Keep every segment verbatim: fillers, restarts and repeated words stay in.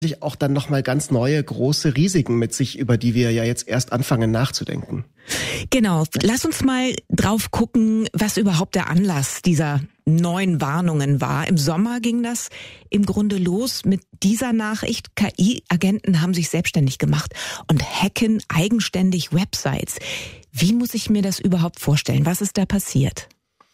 auch dann nochmal ganz neue, große Risiken mit sich, über die wir ja jetzt erst anfangen nachzudenken. Genau. Lass uns mal drauf gucken, was überhaupt der Anlass dieser neuen Warnungen war. Im Sommer ging das im Grunde los mit dieser Nachricht. K I-Agenten haben sich selbstständig gemacht und hacken eigenständig Websites. Wie muss ich mir das überhaupt vorstellen? Was ist da passiert?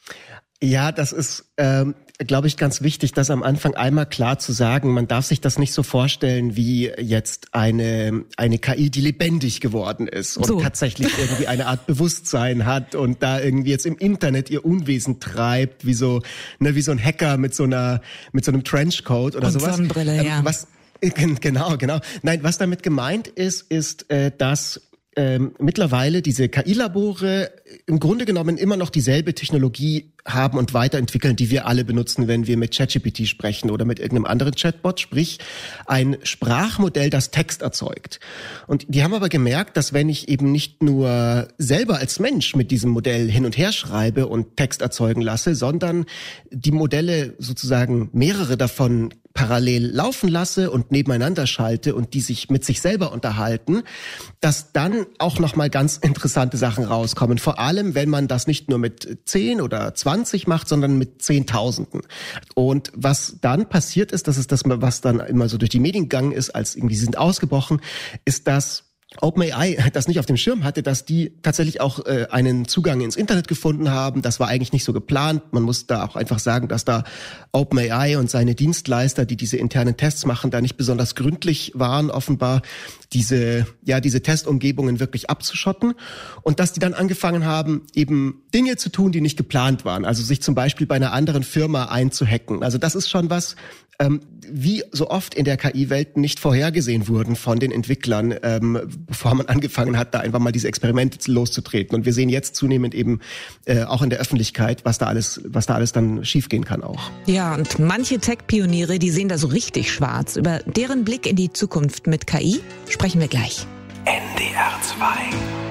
Ja, das ist, ähm, glaube ich, ganz wichtig, das am Anfang einmal klar zu sagen. Man darf sich das nicht so vorstellen wie jetzt eine eine K I, die lebendig geworden ist und so tatsächlich irgendwie eine Art Bewusstsein hat und da irgendwie jetzt im Internet ihr Unwesen treibt, wie so ne, wie so ein Hacker mit so einer mit so einem Trenchcoat oder und sowas. Sonnenbrille, ja. Was genau, genau. Nein, was damit gemeint ist, ist, äh, dass Ähm, mittlerweile diese K I-Labore im Grunde genommen immer noch dieselbe Technologie haben und weiterentwickeln, die wir alle benutzen, wenn wir mit ChatGPT sprechen oder mit irgendeinem anderen Chatbot, sprich ein Sprachmodell, das Text erzeugt. Und die haben aber gemerkt, dass wenn ich eben nicht nur selber als Mensch mit diesem Modell hin und her schreibe und Text erzeugen lasse, sondern die Modelle sozusagen mehrere davon parallel laufen lasse und nebeneinander schalte und die sich mit sich selber unterhalten, dass dann auch nochmal ganz interessante Sachen rauskommen. Vor allem, wenn man das nicht nur mit zehn oder zwanzig macht, sondern mit Zehntausenden. Und was dann passiert ist, das ist das, was dann immer so durch die Medien gegangen ist, als irgendwie sie sind ausgebrochen, ist, dass OpenAI das nicht auf dem Schirm hatte, dass die tatsächlich auch äh, einen Zugang ins Internet gefunden haben. Das war eigentlich nicht so geplant. Man muss da auch einfach sagen, dass da OpenAI und seine Dienstleister, die diese internen Tests machen, da nicht besonders gründlich waren, offenbar diese ja diese Testumgebungen wirklich abzuschotten und dass die dann angefangen haben, eben Dinge zu tun, die nicht geplant waren. Also sich zum Beispiel bei einer anderen Firma einzuhacken. Also das ist schon was, ähm, wie so oft in der K I-Welt nicht vorhergesehen wurden von den Entwicklern, ähm, bevor man angefangen hat, da einfach mal diese Experimente loszutreten. Und wir sehen jetzt zunehmend eben äh, auch in der Öffentlichkeit, was da alles, was da alles dann schiefgehen kann auch. Ja, und manche Tech-Pioniere, die sehen da so richtig schwarz. Über deren Blick in die Zukunft mit K I sprechen wir gleich. N D R zwei